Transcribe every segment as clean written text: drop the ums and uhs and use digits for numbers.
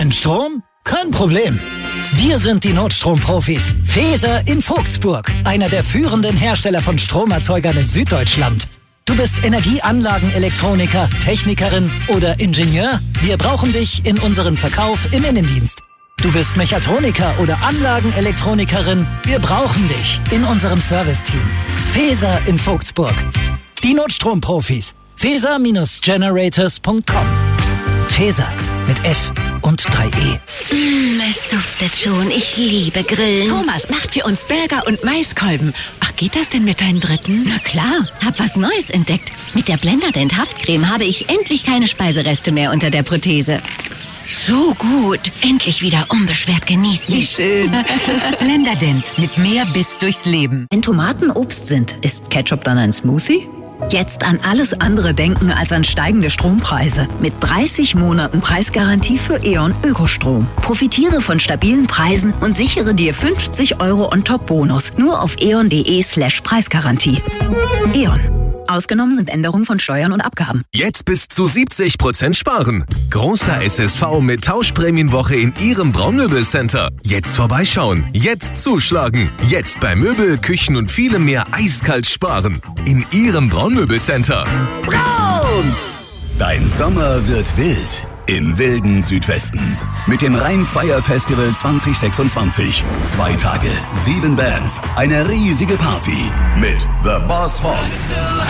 Kein Strom? Kein Problem. Wir sind die Notstromprofis. Feser in Vogtsburg, einer der führenden Hersteller von Stromerzeugern in Süddeutschland. Du bist Energieanlagenelektroniker, Technikerin oder Ingenieur? Wir brauchen dich in unserem Verkauf im Innendienst. Du bist Mechatroniker oder Anlagenelektronikerin? Wir brauchen dich in unserem Serviceteam. Feser in Vogtsburg. Die Notstromprofis. Feser-generators.com. Feser mit F und 3E. Es duftet schon. Ich liebe Grillen. Thomas macht für uns Burger und Maiskolben. Ach, geht das denn mit deinem dritten? Na klar, hab was Neues entdeckt. Mit der Blenderdent Haftcreme habe ich endlich keine Speisereste mehr unter der Prothese. So gut. Endlich wieder unbeschwert genießen. Wie schön. Blenderdent mit mehr Biss durchs Leben. Wenn Tomaten Obst sind, ist Ketchup dann ein Smoothie? Jetzt an alles andere denken als an steigende Strompreise. Mit 30 Monaten Preisgarantie für E.ON Ökostrom. Profitiere von stabilen Preisen und sichere dir 50 € on-top-Bonus. Nur auf eon.de/Preisgarantie. E.ON. Ausgenommen sind Änderungen von Steuern und Abgaben. Jetzt bis zu 70% sparen. Großer SSV mit Tauschprämienwoche in Ihrem Braunmöbelcenter. Jetzt vorbeischauen. Jetzt zuschlagen. Jetzt bei Möbel, Küchen und vielem mehr eiskalt sparen. In Ihrem Braunmöbelcenter. Braun! Dein Sommer wird wild. Im wilden Südwesten. Mit dem Rhein-Fire Festival 2026. 2 Tage, 7 Bands, eine riesige Party. Mit The Boss Hoss.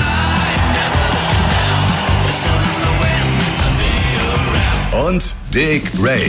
Und Dick Rave.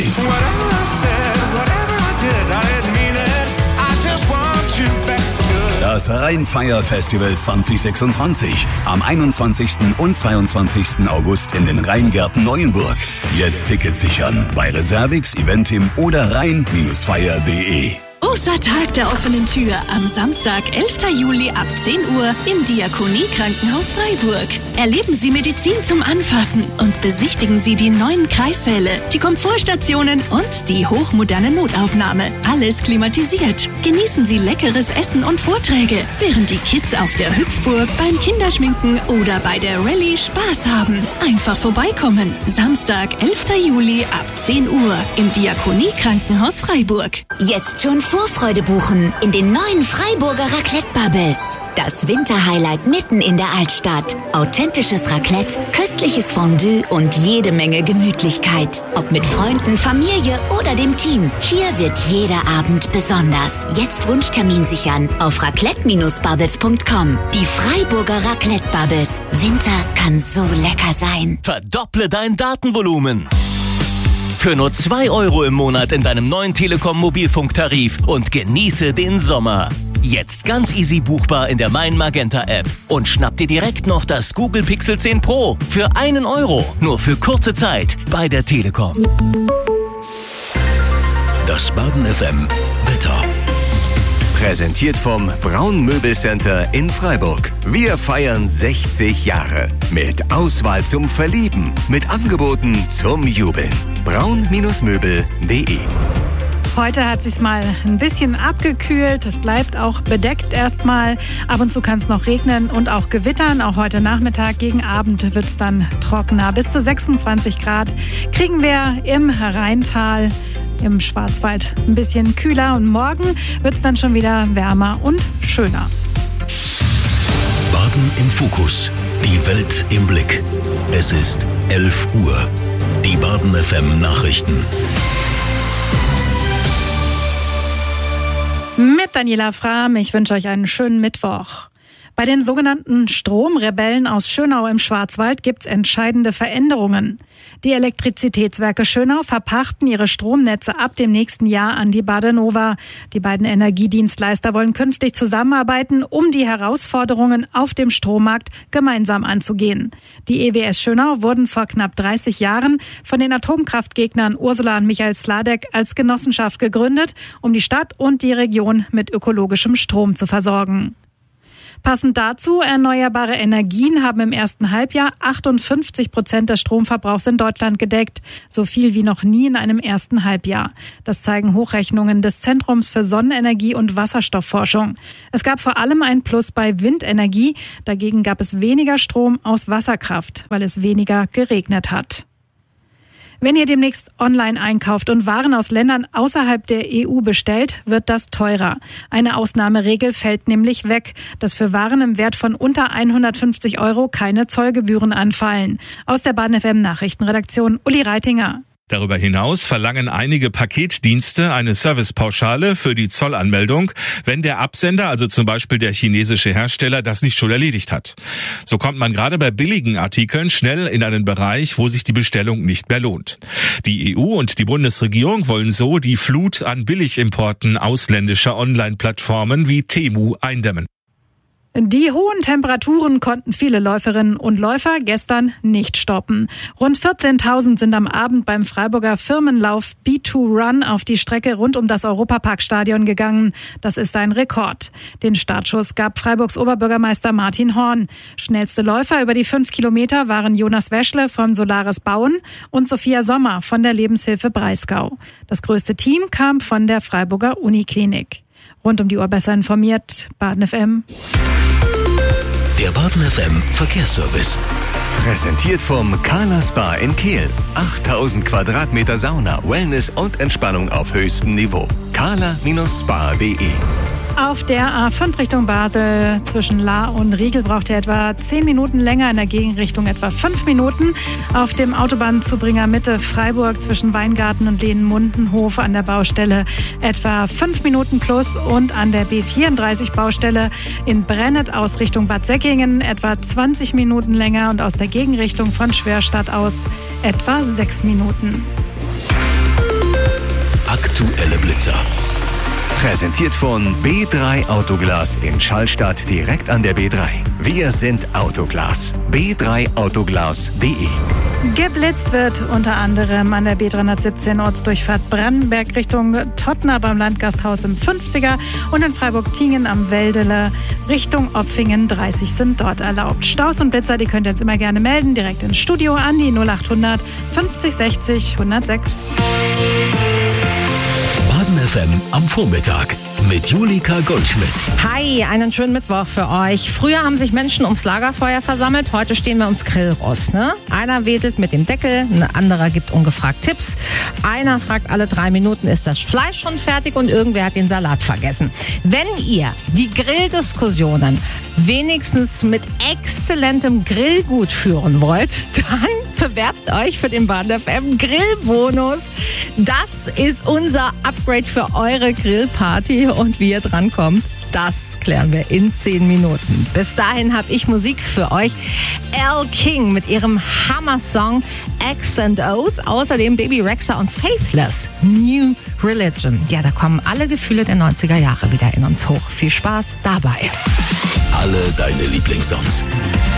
Das Rhein-Fire Festival 2026. Am 21. und 22. August in den Rheingärten Neuenburg. Jetzt Tickets sichern bei Reservix, Eventim oder rhein-fire.de. Großer Tag der offenen Tür am Samstag, 11. Juli ab 10 Uhr im Diakonie-Krankenhaus Freiburg. Erleben Sie Medizin zum Anfassen und besichtigen Sie die neuen Kreissäle, die Komfortstationen und die hochmoderne Notaufnahme. Alles klimatisiert. Genießen Sie leckeres Essen und Vorträge, während die Kids auf der Hüpfburg, beim Kinderschminken oder bei der Rallye Spaß haben. Einfach vorbeikommen. Samstag, 11. Juli ab 10 Uhr im Diakonie-Krankenhaus Freiburg. Jetzt schon Vorfreude buchen in den neuen Freiburger Raclette Bubbles. Das Winterhighlight mitten in der Altstadt. Authentisches Raclette, köstliches Fondue und jede Menge Gemütlichkeit. Ob mit Freunden, Familie oder dem Team. Hier wird jeder Abend besonders. Jetzt Wunschtermin sichern auf raclette-bubbles.com. Die Freiburger Raclette Bubbles. Winter kann so lecker sein. Verdopple dein Datenvolumen. Für nur 2 € im Monat in deinem neuen Telekom-Mobilfunktarif und genieße den Sommer. Jetzt ganz easy buchbar in der Mein Magenta App. Und schnapp dir direkt noch das Google Pixel 10 Pro für 1 €. Nur für kurze Zeit bei der Telekom. Das Baden FM Wetter. Präsentiert vom Braun-Möbelcenter in Freiburg. Wir feiern 60 Jahre. Mit Auswahl zum Verlieben. Mit Angeboten zum Jubeln. braun-möbel.de. Heute hat es sich mal ein bisschen abgekühlt. Es bleibt auch bedeckt erstmal. Ab und zu kann es noch regnen und auch gewittern. Auch heute Nachmittag gegen Abend wird es dann trockener. Bis zu 26 Grad kriegen wir im Rheintal, im Schwarzwald ein bisschen kühler. Und morgen wird es dann schon wieder wärmer und schöner. Baden im Fokus. Die Welt im Blick. Es ist 11 Uhr. Die Baden FM Nachrichten. Mit Daniela Frahm, ich wünsche euch einen schönen Mittwoch. Bei den sogenannten Stromrebellen aus Schönau im Schwarzwald gibt es entscheidende Veränderungen. Die Elektrizitätswerke Schönau verpachten ihre Stromnetze ab dem nächsten Jahr an die Badenova. Die beiden Energiedienstleister wollen künftig zusammenarbeiten, um die Herausforderungen auf dem Strommarkt gemeinsam anzugehen. Die EWS Schönau wurden vor knapp 30 Jahren von den Atomkraftgegnern Ursula und Michael Sladek als Genossenschaft gegründet, um die Stadt und die Region mit ökologischem Strom zu versorgen. Passend dazu, erneuerbare Energien haben im ersten Halbjahr 58% des Stromverbrauchs in Deutschland gedeckt. So viel wie noch nie in einem ersten Halbjahr. Das zeigen Hochrechnungen des Zentrums für Sonnenenergie und Wasserstoffforschung. Es gab vor allem ein Plus bei Windenergie. Dagegen gab es weniger Strom aus Wasserkraft, weil es weniger geregnet hat. Wenn ihr demnächst online einkauft und Waren aus Ländern außerhalb der EU bestellt, wird das teurer. Eine Ausnahmeregel fällt nämlich weg, dass für Waren im Wert von unter 150 € keine Zollgebühren anfallen. Aus der Baden FM Nachrichtenredaktion Uli Reitinger. Darüber hinaus verlangen einige Paketdienste eine Servicepauschale für die Zollanmeldung, wenn der Absender, also zum Beispiel der chinesische Hersteller, das nicht schon erledigt hat. So kommt man gerade bei billigen Artikeln schnell in einen Bereich, wo sich die Bestellung nicht mehr lohnt. Die EU und die Bundesregierung wollen so die Flut an Billigimporten ausländischer Online-Plattformen wie Temu eindämmen. Die hohen Temperaturen konnten viele Läuferinnen und Läufer gestern nicht stoppen. Rund 14.000 sind am Abend beim Freiburger Firmenlauf B2Run auf die Strecke rund um das Europaparkstadion gegangen. Das ist ein Rekord. Den Startschuss gab Freiburgs Oberbürgermeister Martin Horn. Schnellste Läufer über die 5 Kilometer waren Jonas Weschle von Solaris Bauen und Sophia Sommer von der Lebenshilfe Breisgau. Das größte Team kam von der Freiburger Uniklinik. Rund um die Uhr besser informiert, Baden FM. Der Baden FM Verkehrsservice. Präsentiert vom Carla Spa in Kehl. 8000 Quadratmeter Sauna, Wellness und Entspannung auf höchstem Niveau. carla-spa.de. Auf der A5 Richtung Basel zwischen Lahr und Riegel braucht ihr etwa 10 Minuten länger, in der Gegenrichtung etwa 5 Minuten. Auf dem Autobahnzubringer Mitte Freiburg zwischen Weingarten und Lehnen-Mundenhof an der Baustelle etwa 5 Minuten plus und an der B34 Baustelle in Brennet aus Richtung Bad Säckingen etwa 20 Minuten länger und aus der Gegenrichtung von Schwerstadt aus etwa 6 Minuten. Aktuelle Blitzer. Präsentiert von B3 Autoglas in Schallstadt direkt an der B3. Wir sind Autoglas. b3autoglas.de. Geblitzt wird unter anderem an der B317 Ortsdurchfahrt Brandenberg Richtung Tottner beim Landgasthaus im 50er und in Freiburg-Tingen am Wäldele Richtung Opfingen. 30 sind dort erlaubt. Staus und Blitzer, die könnt ihr jetzt immer gerne melden, direkt ins Studio an die 0800 50 60 106. Baden FM am Vormittag mit Julika Goldschmidt. Hi, einen schönen Mittwoch für euch. Früher haben sich Menschen ums Lagerfeuer versammelt, heute stehen wir ums Grillrost. Ne? Einer wedelt mit dem Deckel, ein anderer gibt ungefragt Tipps. Einer fragt alle 3 Minuten, ist das Fleisch schon fertig und irgendwer hat den Salat vergessen. Wenn ihr die Grilldiskussionen wenigstens mit exzellentem Grillgut führen wollt, dann bewerbt euch für den Baden FM Grillbonus. Das ist unser Upgrade für eure Grillparty und wie ihr drankommt, das klären wir in 10 Minuten. Bis dahin habe ich Musik für euch. Elle King mit ihrem Hammer-Song X and O's. Außerdem Baby Rexha und Faithless, New Religion. Ja, da kommen alle Gefühle der 90er Jahre wieder in uns hoch. Viel Spaß dabei. Alle deine Lieblingssongs.